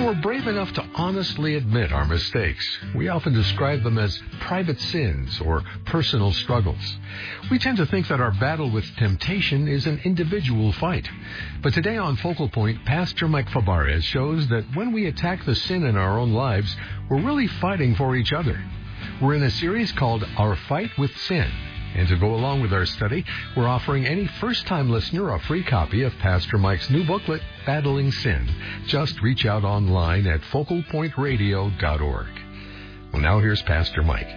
we're brave enough to honestly admit our mistakes, we often describe them as private sins or personal struggles. We tend to think that our battle with temptation is an individual fight. But today on Focal Point, Pastor Mike Fabarez shows that when we attack the sin in our own lives, we're really fighting for each other. We're in a series called Our Fight with Sin. And to go along with our study, we're offering any first-time listener a free copy of Pastor Mike's new booklet, Battling Sin. Just reach out online at focalpointradio.org. Well, now here's Pastor Mike.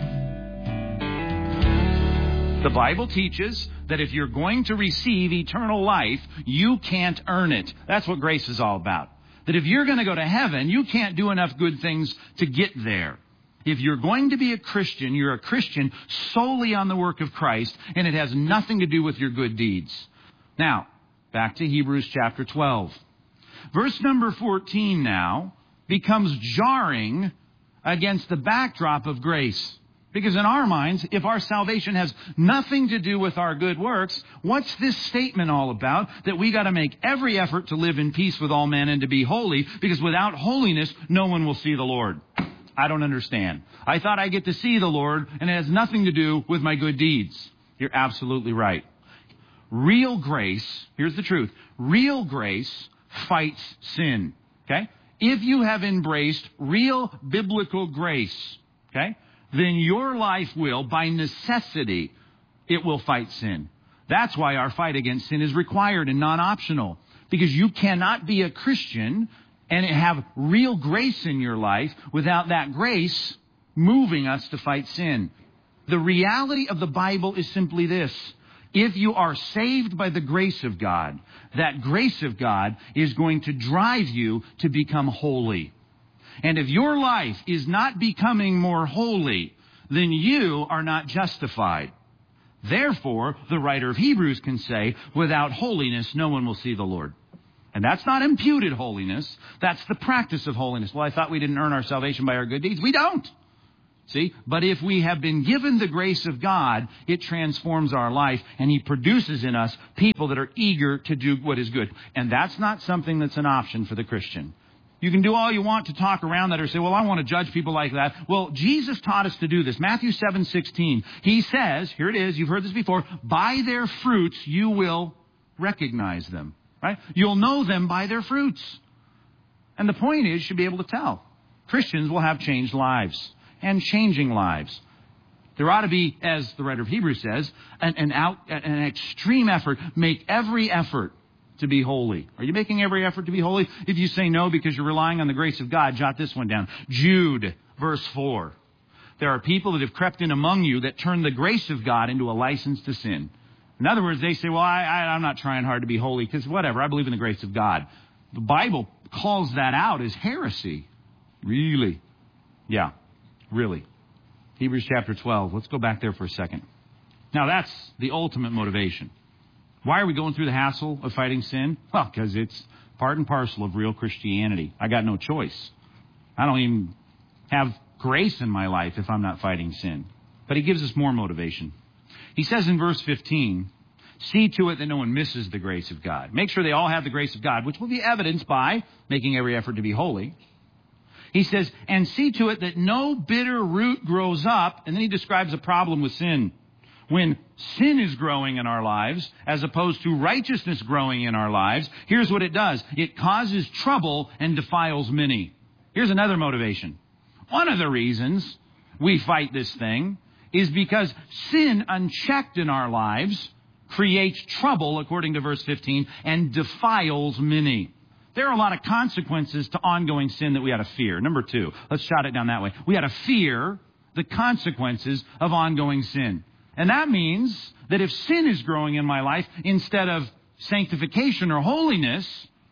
The Bible teaches that if you're going to receive eternal life, you can't earn it. That's what grace is all about. That if you're going to go to heaven, you can't do enough good things to get there. If you're going to be a Christian, you're a Christian solely on the work of Christ, and it has nothing to do with your good deeds. Now, back to Hebrews chapter 12. Verse number 14 now becomes jarring against the backdrop of grace. Because in our minds, if our salvation has nothing to do with our good works, what's this statement all about? That we got to make every effort to live in peace with all men and to be holy, because without holiness, no one will see the Lord. I don't understand. I thought I get to see the Lord, and it has nothing to do with my good deeds. You're absolutely right. Real grace, here's the truth. Real grace fights sin. Okay? If you have embraced real biblical grace, okay, then your life will, by necessity, it will fight sin. That's why our fight against sin is required and non-optional. Because you cannot be a Christian and have real grace in your life without that grace moving us to fight sin. The reality of the Bible is simply this. If you are saved by the grace of God, that grace of God is going to drive you to become holy. And if your life is not becoming more holy, then you are not justified. Therefore, the writer of Hebrews can say, without holiness, no one will see the Lord. And that's not imputed holiness. That's the practice of holiness. Well, I thought we didn't earn our salvation by our good deeds. We don't. See? But if we have been given the grace of God, it transforms our life, and He produces in us people that are eager to do what is good. And that's not something that's an option for the Christian. You can do all you want to talk around that or say, well, I want to judge people like that. Well, Jesus taught us to do this. Matthew 7:16. He says, here it is, you've heard this before, by their fruits you will recognize them. Right? You'll know them by their fruits. And the point is, you should be able to tell. Christians will have changed lives and changing lives. There ought to be, as the writer of Hebrews says, an extreme effort. Make every effort to be holy. Are you making every effort to be holy? If you say no because you're relying on the grace of God, jot this one down. Jude, verse 4. There are people that have crept in among you that turn the grace of God into a license to sin. In other words, they say, well, I'm not trying hard to be holy because whatever, I believe in the grace of God. The Bible calls that out as heresy. Really? Yeah, really. Hebrews chapter 12. Let's go back there for a second. Now, that's the ultimate motivation. Why are we going through the hassle of fighting sin? Well, because it's part and parcel of real Christianity. I got no choice. I don't even have grace in my life if I'm not fighting sin. But He gives us more motivation. He says in verse 15, see to it that no one misses the grace of God. Make sure they all have the grace of God, which will be evidenced by making every effort to be holy. He says, and see to it that no bitter root grows up. And then he describes a problem with sin. When sin is growing in our lives, as opposed to righteousness growing in our lives, here's what it does. It causes trouble and defiles many. Here's another motivation. One of the reasons we fight this thing is because sin unchecked in our lives creates trouble, according to verse 15, and defiles many. There are a lot of consequences to ongoing sin that we ought to fear. Number 2, let's jot it down that way. We ought to fear the consequences of ongoing sin. And that means that if sin is growing in my life instead of sanctification or holiness,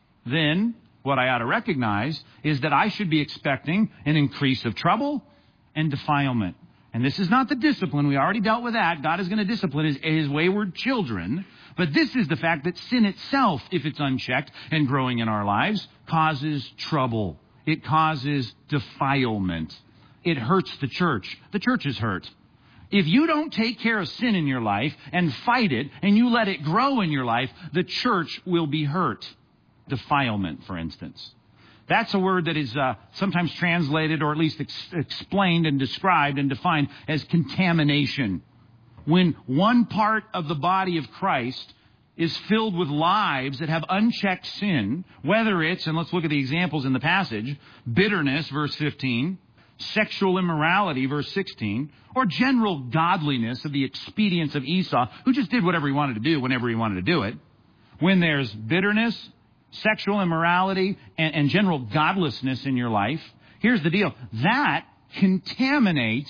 then what I ought to recognize is that I should be expecting an increase of trouble and defilement. And this is not the discipline. We already dealt with that. God is going to discipline his wayward children. But this is the fact that sin itself, if it's unchecked and growing in our lives, causes trouble. It causes defilement. It hurts the church. The church is hurt. If you don't take care of sin in your life and fight it, and you let it grow in your life, the church will be hurt. Defilement, for instance. That's a word that is sometimes translated or at least explained and described and defined as contamination. When one part of the body of Christ is filled with lives that have unchecked sin, whether it's, and let's look at the examples in the passage, bitterness, verse 15, sexual immorality, verse 16, or general godliness of the expedience of Esau, who just did whatever he wanted to do whenever he wanted to do it. When there's bitterness, sexual immorality, and general godlessness in your life, here's the deal. That contaminates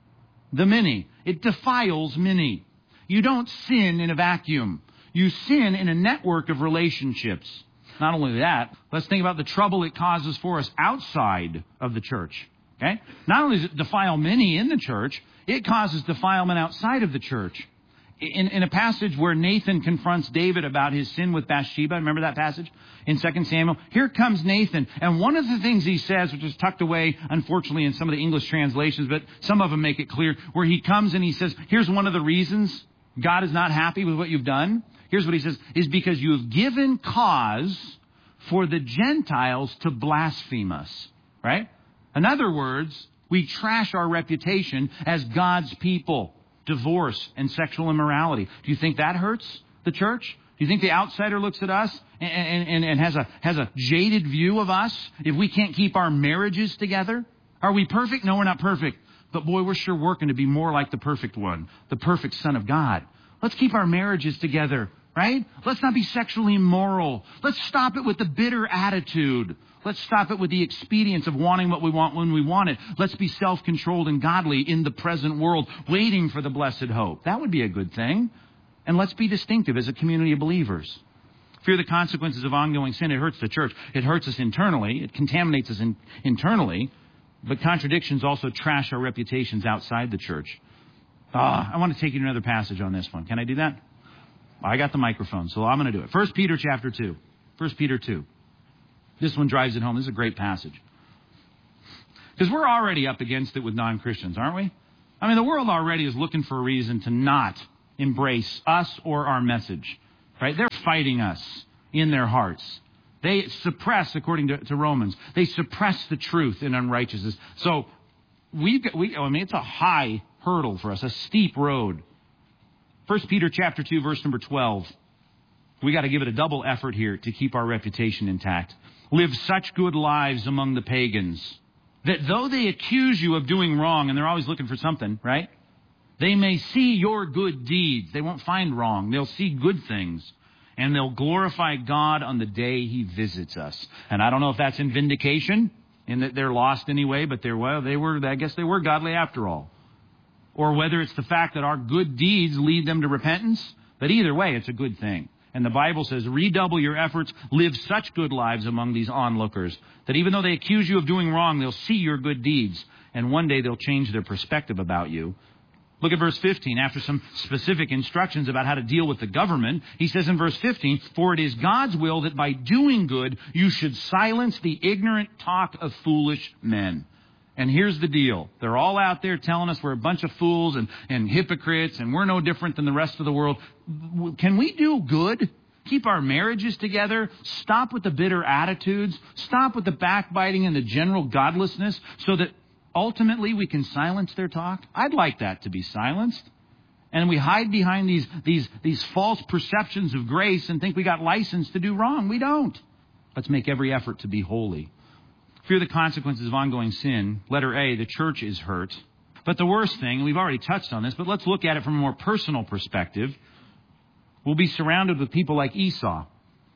the many. It defiles many. You don't sin in a vacuum. You sin in a network of relationships. Not only that, let's think about the trouble it causes for us outside of the church. Okay? Not only does it defile many in the church, it causes defilement outside of the church. In a passage where Nathan confronts David about his sin with Bathsheba, remember that passage in 2 Samuel? Here comes Nathan, and one of the things he says, which is tucked away, unfortunately, in some of the English translations, but some of them make it clear, where he comes and he says, here's one of the reasons God is not happy with what you've done. Here's what he says, is because you have given cause for the Gentiles to blaspheme us. Right? In other words, we trash our reputation as God's people. Divorce and sexual immorality. Do you think that hurts the church? Do you think the outsider looks at us and has a jaded view of us if we can't keep our marriages together? Are we perfect? No, we're not perfect. But boy, we're sure working to be more like the perfect one, the perfect Son of God. Let's keep our marriages together, right? Let's not be sexually immoral. Let's stop it with the bitter attitude. Let's stop it with the expedience of wanting what we want when we want it. Let's be self-controlled and godly in the present world, waiting for the blessed hope. That would be a good thing. And let's be distinctive as a community of believers. Fear the consequences of ongoing sin. It hurts the church. It hurts us internally. It contaminates us internally. But contradictions also trash our reputations outside the church. I want to take you to another passage on this one. Can I do that? I got the microphone, so I'm going to do it. 1 Peter chapter 2. 1 Peter 2. This one drives it home. This is a great passage. Because we're already up against it with non-Christians, aren't we? I mean, the world already is looking for a reason to not embrace us or our message. Right? They're fighting us in their hearts. They suppress, according to Romans, they suppress the truth in unrighteousness. So it's a high hurdle for us, a steep road. 1 Peter chapter 2, verse number 12. We got to give it a double effort here to keep our reputation intact. Live such good lives among the pagans that though they accuse you of doing wrong, and they're always looking for something, right? They may see your good deeds. They won't find wrong. They'll see good things. And they'll glorify God on the day He visits us. And I don't know if that's in vindication, in that they're lost anyway, but I guess they were godly after all. Or whether it's the fact that our good deeds lead them to repentance. But either way, it's a good thing. And the Bible says, redouble your efforts, live such good lives among these onlookers, that even though they accuse you of doing wrong, they'll see your good deeds, and one day they'll change their perspective about you. Look at verse 15. After some specific instructions about how to deal with the government, he says in verse 15, for it is God's will that by doing good, you should silence the ignorant talk of foolish men. And here's the deal. They're all out there telling us we're a bunch of fools and hypocrites and we're no different than the rest of the world. Can we do good? Keep our marriages together? Stop with the bitter attitudes? Stop with the backbiting and the general godlessness so that ultimately we can silence their talk? I'd like that to be silenced. And we hide behind these false perceptions of grace and think we got license to do wrong. We don't. Let's make every effort to be holy. Fear the consequences of ongoing sin. Letter A, the church is hurt. But the worst thing, and we've already touched on this, but let's look at it from a more personal perspective. We'll be surrounded with people like Esau.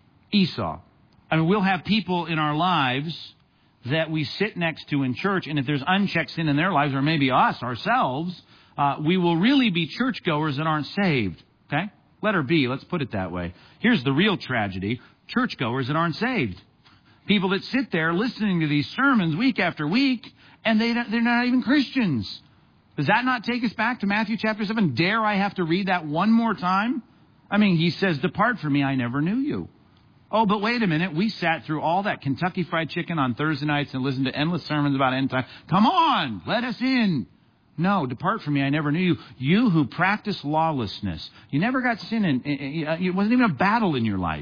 I mean, we'll have people in our lives that we sit next to in church, and if there's unchecked sin in their lives, or maybe us, ourselves, we will really be churchgoers that aren't saved. Okay? Letter B, let's put it that way. Here's the real tragedy. Churchgoers that aren't saved. People that sit there listening to these sermons week after week, and they're not even Christians. Does that not take us back to Matthew chapter 7? Dare I have to read that one more time? I mean, he says, depart from me, I never knew you. Oh, but wait a minute. We sat through all that Kentucky Fried Chicken on Thursday nights and listened to endless sermons about end time. Come on, let us in. No, depart from me, I never knew you. You who practice lawlessness. You never got sin in. It wasn't even a battle in your life.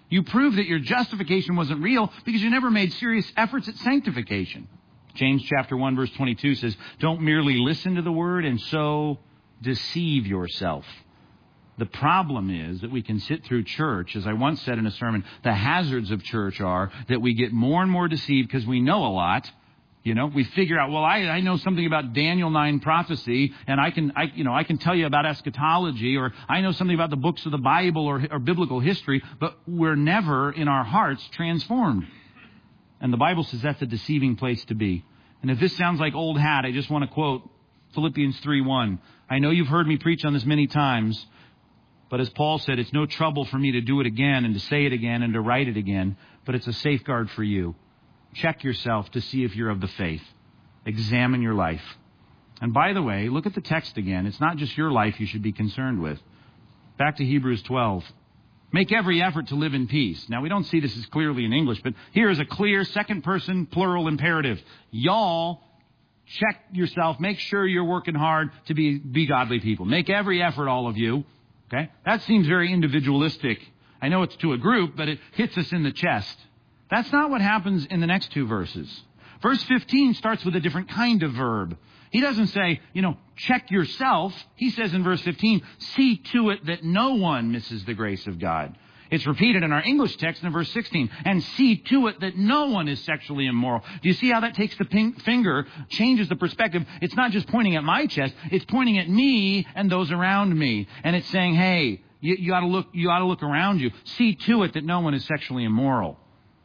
You prove that your justification wasn't real because you never made serious efforts at sanctification. James chapter 1 verse 22 says, don't merely listen to the word and so deceive yourself. The problem is that we can sit through church, as I once said in a sermon, the hazards of church are that we get more and more deceived because we know a lot. We figure out, well, I know something about Daniel 9 prophecy, and I can tell you about eschatology, or I know something about the books of the Bible or biblical history, but we're never in our hearts transformed. And the Bible says that's a deceiving place to be. And if this sounds like old hat, I just want to quote Philippians 3:1. I know you've heard me preach on this many times, but as Paul said, it's no trouble for me to do it again and to say it again and to write it again, but it's a safeguard for you. Check yourself to see if you're of the faith. Examine your life. And by the way, look at the text again. It's not just your life you should be concerned with. Back to Hebrews 12. Make every effort to live in peace. Now, we don't see this as clearly in English, but here is a clear second person plural imperative. Y'all, check yourself. Make sure you're working hard to be godly people. Make every effort, all of you. Okay? That seems very individualistic. I know it's to a group, but it hits us in the chest. That's not what happens in the next two verses. Verse 15 starts with a different kind of verb. He doesn't say, check yourself. He says in verse 15, see to it that no one misses the grace of God. It's repeated in our English text in verse 16. And see to it that no one is sexually immoral. Do you see how that takes the finger, changes the perspective? It's not just pointing at my chest. It's pointing at me and those around me. And it's saying, hey, you ought to look around you. See to it that no one is sexually immoral.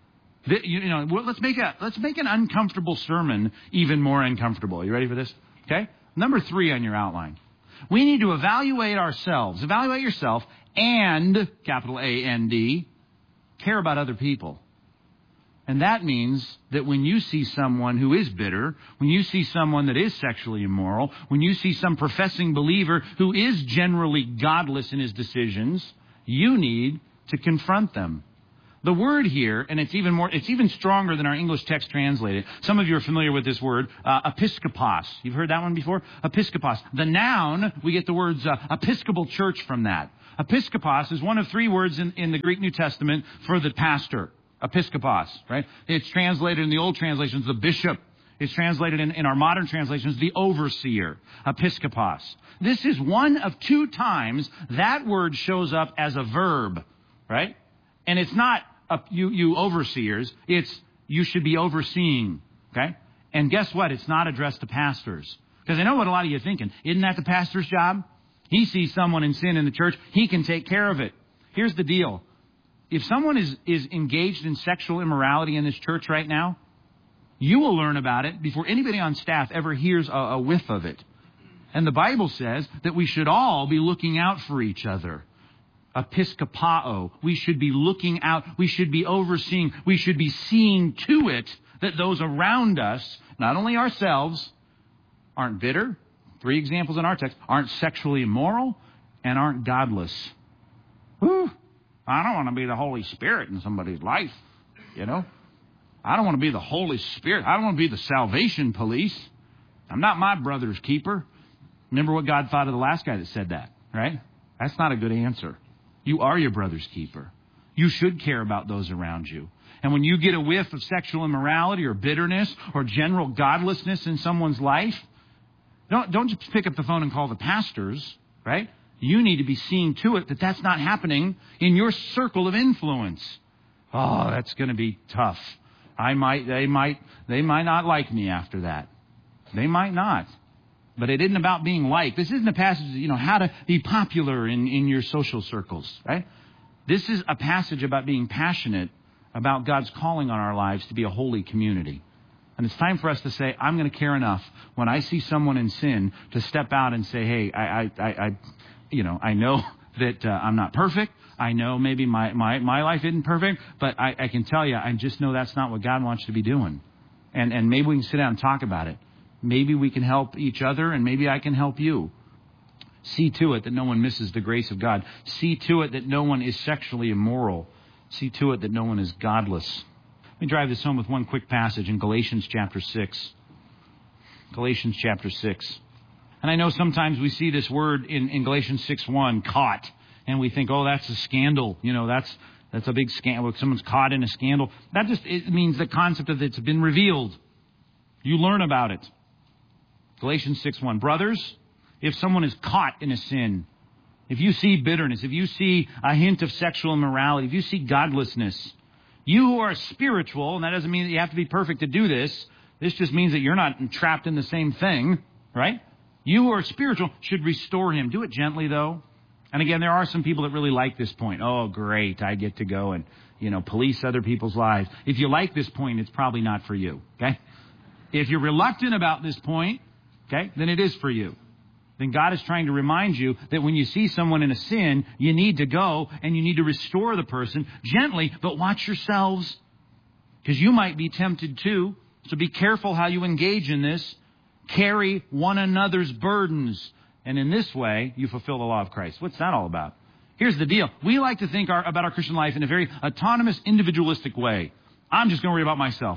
Let's make an uncomfortable sermon even more uncomfortable. You ready for this? Okay? Number 3 on your outline. We need to evaluate ourselves. Evaluate yourself and, capital A-N-D, care about other people. And that means that when you see someone who is bitter, when you see someone that is sexually immoral, when you see some professing believer who is generally godless in his decisions, you need to confront them. The word here, and it's even stronger than our English text translated. Some of you are familiar with this word, episkopos. You've heard that one before? Episkopos. The noun, we get the words Episcopal church from that. Episkopos is one of 3 words in the Greek New Testament for the pastor. Episkopos, right? It's translated in the old translations, the bishop. It's translated in our modern translations, the overseer. Episkopos. This is one of 2 times that word shows up as a verb, right? And it's not you overseers. It's you should be overseeing. Okay? And guess what? It's not addressed to pastors. Because I know what a lot of you are thinking. Isn't that the pastor's job? He sees someone in sin in the church. He can take care of it. Here's the deal. If someone is engaged in sexual immorality in this church right now, you will learn about it before anybody on staff ever hears a whiff of it. And the Bible says that we should all be looking out for each other. Episkopao. We should be looking out. We should be overseeing. We should be seeing to it that those around us, not only ourselves, aren't bitter. 3 examples in our text. Aren't sexually immoral and aren't godless. Whew. I don't want to be the Holy Spirit in somebody's life. I don't want to be the Holy Spirit. I don't want to be the salvation police. I'm not my brother's keeper. Remember what God thought of the last guy that said that, right? That's not a good answer. You are your brother's keeper. You should care about those around you. And when you get a whiff of sexual immorality or bitterness or general godlessness in someone's life, don't just pick up the phone and call the pastors, right? You need to be seeing to it that that's not happening in your circle of influence. Oh, that's going to be tough. They might not like me after that. They might not. But it isn't about being liked. This isn't a passage, how to be popular in your social circles, right? This is a passage about being passionate about God's calling on our lives to be a holy community. And it's time for us to say, I'm going to care enough when I see someone in sin to step out and say, hey, I know that I'm not perfect. I know maybe my life isn't perfect, but I can tell you, I just know that's not what God wants to be doing. And maybe we can sit down and talk about it. Maybe we can help each other, and maybe I can help you. See to it that no one misses the grace of God. See to it that no one is sexually immoral. See to it that no one is godless. Let me drive this home with one quick passage in Galatians chapter 6. Galatians chapter 6. And I know sometimes we see this word in Galatians 6:1, caught, and we think, oh, that's a scandal. That's a big scandal. If someone's caught in a scandal, it means the concept of it's been revealed. You learn about it. Galatians 6:1. Brothers, if someone is caught in a sin, if you see bitterness, if you see a hint of sexual immorality, if you see godlessness, you who are spiritual, and that doesn't mean that you have to be perfect to do this. This just means that you're not trapped in the same thing, right? You who are spiritual should restore him. Do it gently, though. And again, there are some people that really like this point. Oh, great, I get to go and, police other people's lives. If you like this point, it's probably not for you, okay? If you're reluctant about this point, okay, then it is for you. Then God is trying to remind you that when you see someone in a sin, you need to go and you need to restore the person gently, but watch yourselves, because you might be tempted too. So be careful how you engage in this. Carry one another's burdens. And in this way, you fulfill the law of Christ. What's that all about? Here's the deal. We like to think about our Christian life in a very autonomous, individualistic way. I'm just going to worry about myself.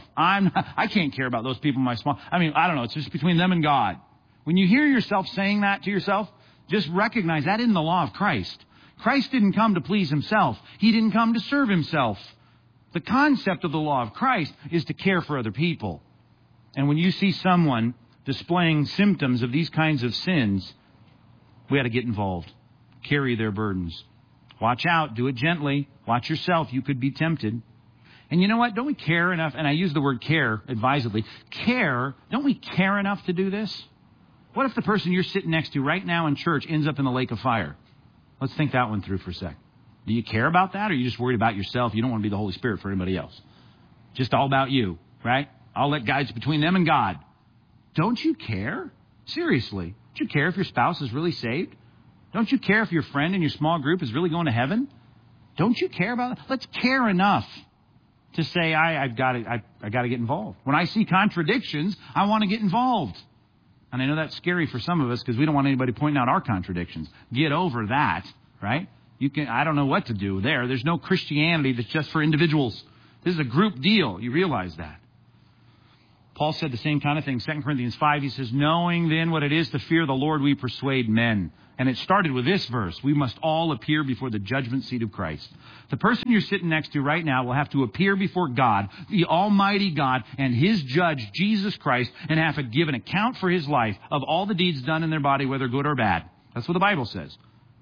I can't care about those people in my small... I don't know. It's just between them and God. When you hear yourself saying that to yourself, just recognize that isn't the law of Christ. Christ didn't come to please himself. He didn't come to serve himself. The concept of the law of Christ is to care for other people. And when you see someone displaying symptoms of these kinds of sins, we ought to get involved. Carry their burdens. Watch out. Do it gently. Watch yourself. You could be tempted. And you know what? Don't we care enough? And I use the word care advisedly. Care. Don't we care enough to do this? What if the person you're sitting next to right now in church ends up in the lake of fire? Let's think that one through for a sec. Do you care about that, or are you just worried about yourself? You don't want to be the Holy Spirit for anybody else. Just all about you, right? I'll let guides between them and God. Don't you care? Seriously. Don't you care if your spouse is really saved? Don't you care if your friend in your small group is really going to heaven? Don't you care about that? Let's care enough to say, I've got to get involved. When I see contradictions, I want to get involved. And I know that's scary for some of us because we don't want anybody pointing out our contradictions. Get over that, right? I don't know what to do there. There's no Christianity that's just for individuals. This is a group deal. You realize that. Paul said the same kind of thing. 2 Corinthians 5, he says, knowing then what it is to fear the Lord, we persuade men. And it started with this verse. We must all appear before the judgment seat of Christ. The person you're sitting next to right now will have to appear before God, the Almighty God, and his judge, Jesus Christ, and have to give an account for his life of all the deeds done in their body, whether good or bad. That's what the Bible says.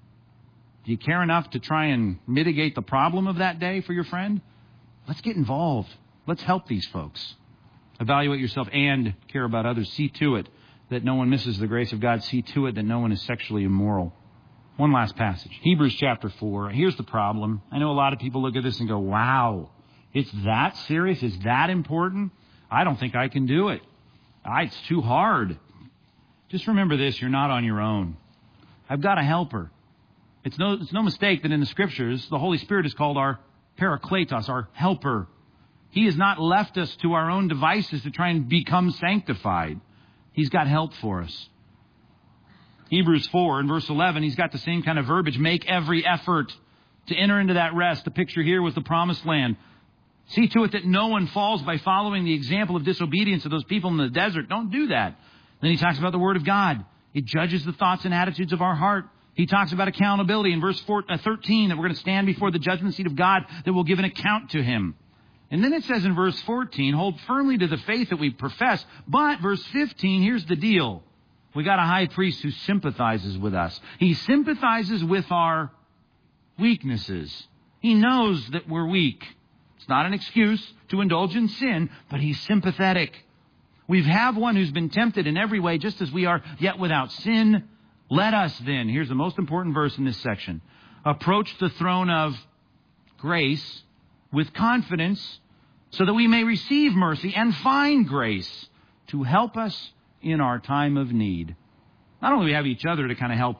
Do you care enough to try and mitigate the problem of that day for your friend? Let's get involved. Let's help these folks. Evaluate yourself and care about others. See to it that no one misses the grace of God. See to it that no one is sexually immoral. One last passage. Hebrews chapter 4. Here's the problem. I know a lot of people look at this and go, wow, it's that serious? It's that important? I don't think I can do it. It's too hard. Just remember this. You're not on your own. I've got a helper. It's no mistake that in the Scriptures, the Holy Spirit is called our Parakletos, our helper. He has not left us to our own devices to try and become sanctified. He's got help for us. Hebrews 4 in verse 11, he's got the same kind of verbiage. Make every effort to enter into that rest. The picture here was the promised land. See to it that no one falls by following the example of disobedience of those people in the desert. Don't do that. Then he talks about the Word of God. It judges the thoughts and attitudes of our heart. He talks about accountability in verse 13 that we're going to stand before the judgment seat of God, that we'll give an account to him. And then it says in verse 14, hold firmly to the faith that we profess. But verse 15, here's the deal. We got a high priest who sympathizes with us. He sympathizes with our weaknesses. He knows that we're weak. It's not an excuse to indulge in sin, but he's sympathetic. We have one who's been tempted in every way, just as we are, yet without sin. Let us then, here's the most important verse in this section, approach the throne of grace with confidence so that we may receive mercy and find grace to help us in our time of need. Not only do we have each other to kind of help,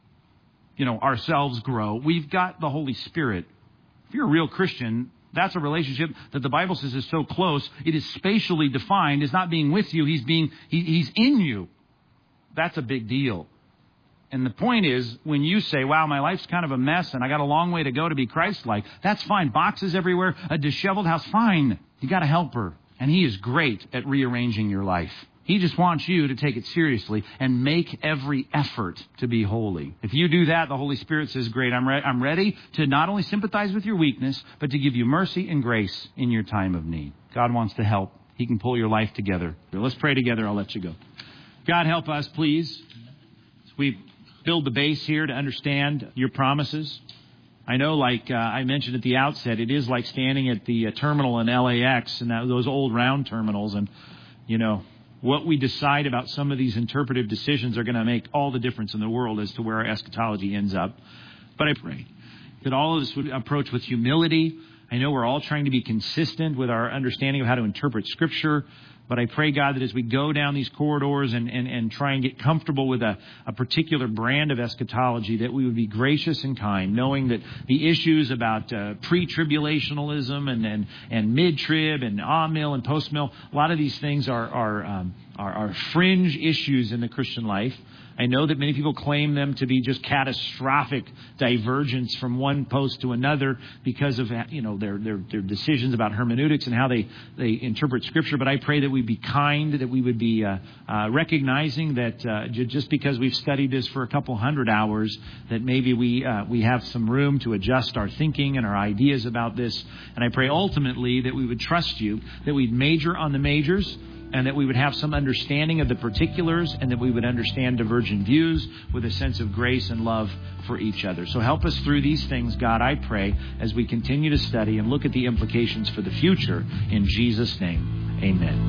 ourselves grow, we've got the Holy Spirit. If you're a real Christian, that's a relationship that the Bible says is so close, it is spatially defined. It's not being with you, he's in you. That's a big deal. And the point is, when you say, wow, my life's kind of a mess and I got a long way to go to be Christ-like, that's fine. Boxes everywhere, a disheveled house, fine. You got a helper. And he is great at rearranging your life. He just wants you to take it seriously and make every effort to be holy. If you do that, the Holy Spirit says, great, I'm ready to not only sympathize with your weakness, but to give you mercy and grace in your time of need. God wants to help. He can pull your life together. Let's pray together. I'll let you go. God, help us, please. As we build the base here to understand your promises. I know, like I mentioned at the outset, it is like standing at the terminal in LAX and those old round terminals. And, what we decide about some of these interpretive decisions are going to make all the difference in the world as to where our eschatology ends up. But I pray that all of us would approach with humility. I know we're all trying to be consistent with our understanding of how to interpret Scripture. But I pray, God, that as we go down these corridors and try and get comfortable with a particular brand of eschatology, that we would be gracious and kind, knowing that the issues about pre-tribulationalism and mid-trib and amil and post-mill, a lot of these things are fringe issues in the Christian life. I know that many people claim them to be just catastrophic divergence from one post to another because of their decisions about hermeneutics and how they interpret Scripture. But I pray that we'd be kind, that we would be recognizing that just because we've studied this for a couple hundred hours, that maybe we have some room to adjust our thinking and our ideas about this. And I pray ultimately that we would trust you, that we'd major on the majors, and that we would have some understanding of the particulars, and that we would understand divergent views with a sense of grace and love for each other. So help us through these things, God, I pray, as we continue to study and look at the implications for the future. In Jesus' name,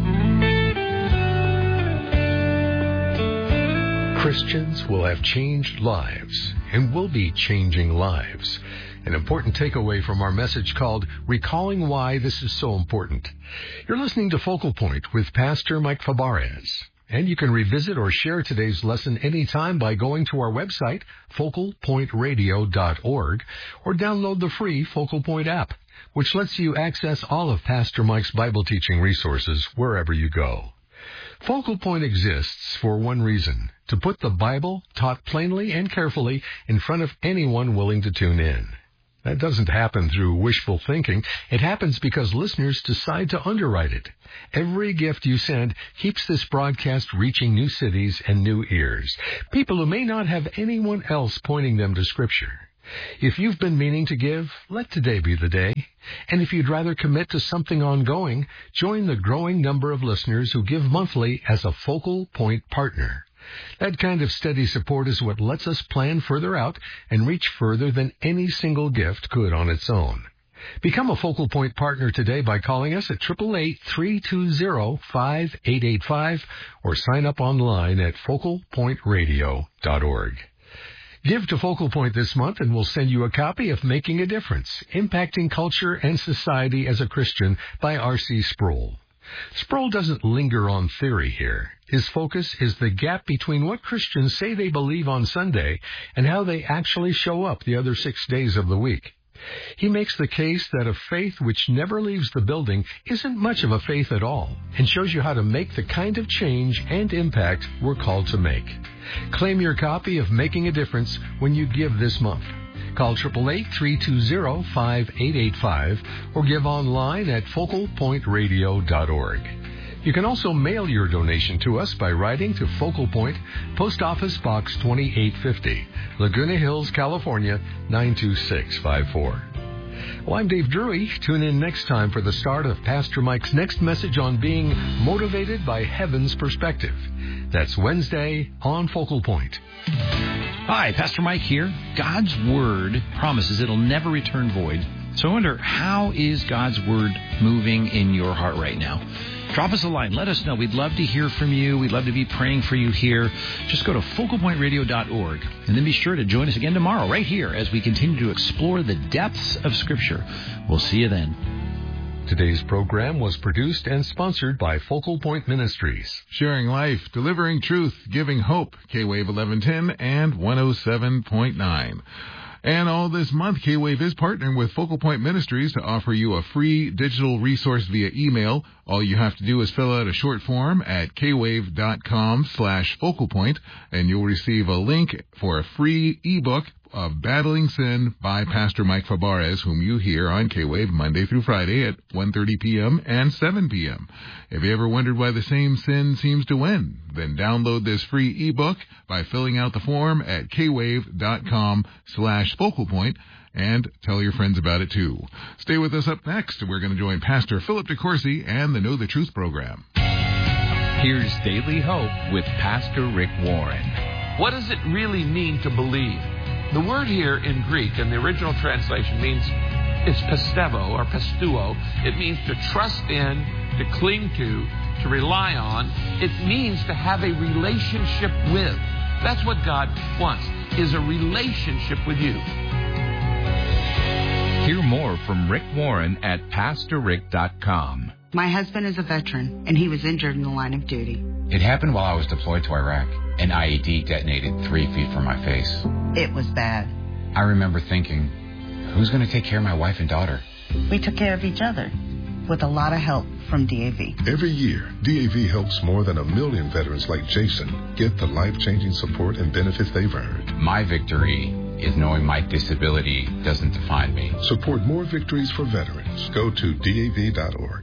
amen. Christians will have changed lives and will be changing lives. An important takeaway from our message called Recalling Why This Is So Important. You're listening to Focal Point with Pastor Mike Fabarez. And you can revisit or share today's lesson anytime by going to our website, focalpointradio.org, or download the free Focal Point app, which lets you access all of Pastor Mike's Bible teaching resources wherever you go. Focal Point exists for one reason: to put the Bible, taught plainly and carefully, in front of anyone willing to tune in. That doesn't happen through wishful thinking. It happens because listeners decide to underwrite it. Every gift you send keeps this broadcast reaching new cities and new ears, people who may not have anyone else pointing them to Scripture. If you've been meaning to give, let today be the day. And if you'd rather commit to something ongoing, join the growing number of listeners who give monthly as a Focal Point partner. That kind of steady support is what lets us plan further out and reach further than any single gift could on its own. Become a Focal Point partner today by calling us at 888-320-5885 or sign up online at focalpointradio.org. Give to Focal Point this month and we'll send you a copy of Making a Difference, Impacting Culture and Society as a Christian by R.C. Sproul. Sproul doesn't linger on theory here. His focus is the gap between what Christians say they believe on Sunday and how they actually show up the other 6 days of the week. He makes the case that a faith which never leaves the building isn't much of a faith at all, and shows you how to make the kind of change and impact we're called to make. Claim your copy of Making a Difference when you give this month. Call 888-320-5885 or give online at focalpointradio.org. You can also mail your donation to us by writing to Focal Point, Post Office Box 2850, Laguna Hills, California, 92654. Well, I'm Dave Drury. Tune in next time for the start of Pastor Mike's next message on being motivated by heaven's perspective. That's Wednesday on Focal Point. Hi, Pastor Mike here. God's Word promises it'll never return void. So I wonder, how is God's Word moving in your heart right now? Drop us a line. Let us know. We'd love to hear from you. We'd love to be praying for you here. Just go to focalpointradio.org and then be sure to join us again tomorrow right here as we continue to explore the depths of Scripture. We'll see you then. Today's program was produced and sponsored by Focal Point Ministries. Sharing life, delivering truth, giving hope. K-Wave 1110 and 107.9. And all this month, K-Wave is partnering with Focal Point Ministries to offer you a free digital resource via email. All you have to do is fill out a short form at kwave.com/focalpoint, and you'll receive a link for a free ebook of Battling Sin by Pastor Mike Fabarez, whom you hear on K-Wave Monday through Friday at 1:30 p.m. and 7 p.m. If you ever wondered why the same sin seems to win, then download this free ebook by filling out the form at kwave.com/focalpoint and tell your friends about it too. Stay with us. Up next, we're going to join Pastor Philip DeCourcy and the Know the Truth program. Here's Daily Hope with Pastor Rick Warren. What does it really mean to believe? The word here in Greek, in the original translation, means it's pistevo or pistuo. It means to trust in, to cling to rely on. It means to have a relationship with. That's what God wants, is a relationship with you. Hear more from Rick Warren at PastorRick.com. My husband is a veteran, and he was injured in the line of duty. It happened while I was deployed to Iraq. An IED detonated 3 feet from my face. It was bad. I remember thinking, who's going to take care of my wife and daughter? We took care of each other, with a lot of help from DAV. Every year, DAV helps more than 1 million veterans like Jason get the life-changing support and benefits they've earned. My victory is knowing my disability doesn't define me. Support more victories for veterans. Go to DAV.org.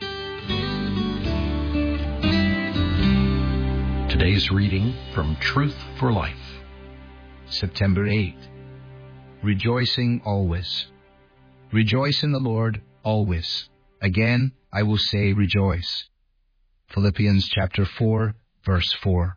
Today's reading from Truth for Life. September 8. Rejoicing always. Rejoice in the Lord always. Again, I will say rejoice. Philippians chapter 4, verse 4.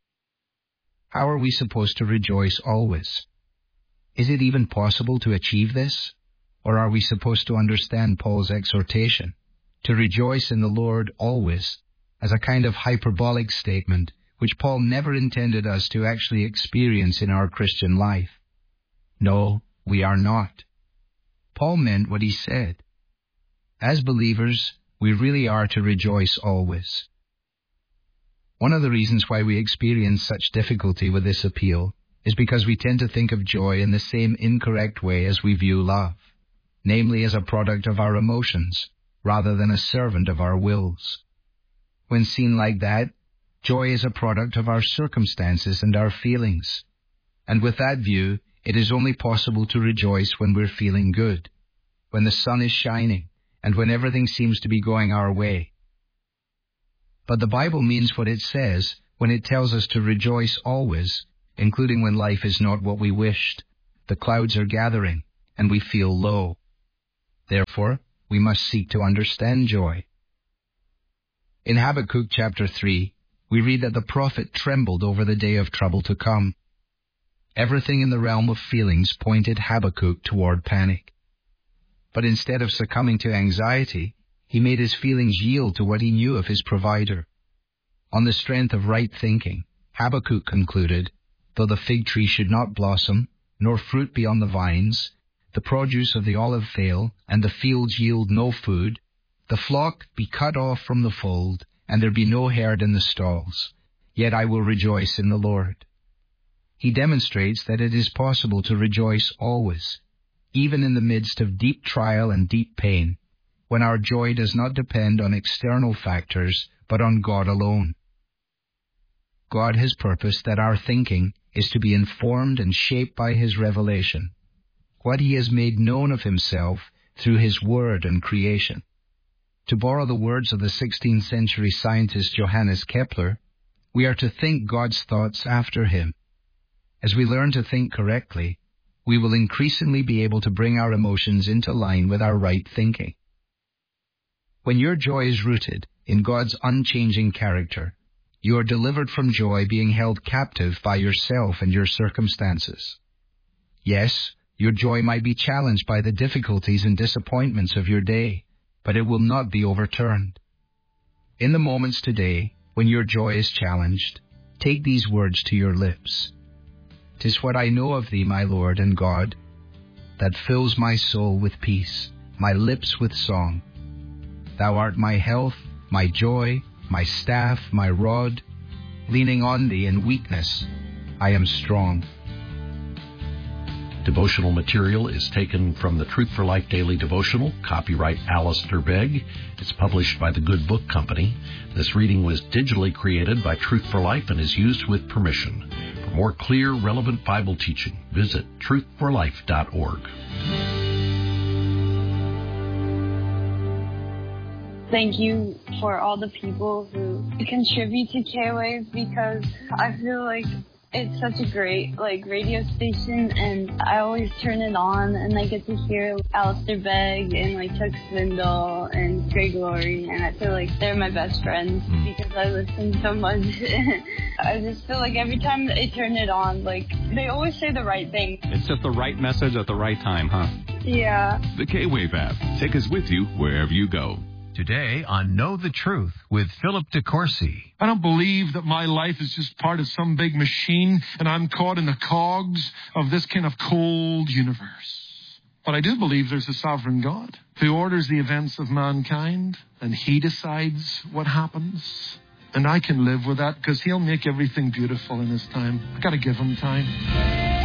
How are we supposed to rejoice always? Is it even possible to achieve this? Or are we supposed to understand Paul's exhortation to rejoice in the Lord always as a kind of hyperbolic statement which Paul never intended us to actually experience in our Christian life? No, we are not. Paul meant what he said. As believers, we really are to rejoice always. One of the reasons why we experience such difficulty with this appeal is because we tend to think of joy in the same incorrect way as we view love, namely as a product of our emotions rather than a servant of our wills. When seen like that, joy is a product of our circumstances and our feelings. And with that view, it is only possible to rejoice when we're feeling good, when the sun is shining, and when everything seems to be going our way. But the Bible means what it says when it tells us to rejoice always, including when life is not what we wished, the clouds are gathering, and we feel low. Therefore, we must seek to understand joy. In Habakkuk chapter 3, we read that the prophet trembled over the day of trouble to come. Everything in the realm of feelings pointed Habakkuk toward panic. But instead of succumbing to anxiety, he made his feelings yield to what he knew of his provider. On the strength of right thinking, Habakkuk concluded, though the fig tree should not blossom, nor fruit be on the vines, the produce of the olive fail, and the fields yield no food, the flock be cut off from the fold, and there be no herd in the stalls, yet I will rejoice in the Lord. He demonstrates that it is possible to rejoice always, even in the midst of deep trial and deep pain, when our joy does not depend on external factors, but on God alone. God has purposed that our thinking is to be informed and shaped by His revelation, what He has made known of Himself through His Word and creation. To borrow the words of the 16th century scientist Johannes Kepler, we are to think God's thoughts after Him. As we learn to think correctly, we will increasingly be able to bring our emotions into line with our right thinking. When your joy is rooted in God's unchanging character, you are delivered from joy being held captive by yourself and your circumstances. Yes, your joy might be challenged by the difficulties and disappointments of your day, but it will not be overturned. In the moments today when your joy is challenged, take these words to your lips. "'Tis what I know of Thee, my Lord and God, that fills my soul with peace, my lips with song. Thou art my health, my joy, my staff, my rod. Leaning on Thee in weakness, I am strong." Devotional material is taken from the Truth for Life Daily Devotional, copyright Alistair Begg. It's published by the Good Book Company. This reading was digitally created by Truth for Life and is used with permission. For For more clear, relevant Bible teaching, visit truthforlife.org. Thank you for all the people who contribute to K-Wave, because I feel like it's such a great radio station, and I always turn it on and I get to hear Alistair Begg and Chuck Swindoll and Greg Laurie, and I feel like they're my best friends because I listen so much. I just feel like every time they turn it on, they always say the right thing. It's just the right message at the right time, huh? Yeah. The K-Wave app. Take us with you wherever you go. Today on Know the Truth with Philip DeCourcy. I don't believe that my life is just part of some big machine and I'm caught in the cogs of this kind of cold universe. But I do believe there's a sovereign God who orders the events of mankind, and he decides what happens. And I can live with that because he'll make everything beautiful in his time. I got to give him time.